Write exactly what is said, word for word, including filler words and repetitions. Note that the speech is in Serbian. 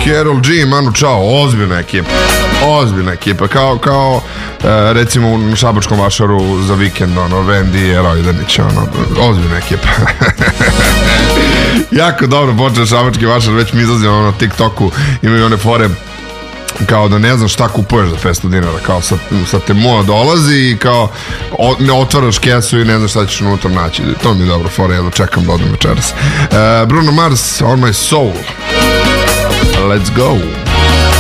Karol G, Manu Chao, ozbiljna ekipa. Ozbiljna ekipa, kao, kao e, recimo u Šabačkom vašaru za vikend, ono, Vendi i Rojdanić, ono, ozbiljna ekipa. Jako dobro počeo Šabački vašar, već mi izlazimo ono, na TikToku, imaju one fore kao da ne znam šta kupuješ za petsto dinara, kao sa, sa Temua dolazi i kao o, ne otvaraš kesu i ne znaš šta ćeš unutra naći. To mi je dobro fora, jedno čekam da odem večeras. e, Bruno Mars, On My Soul. Let's go.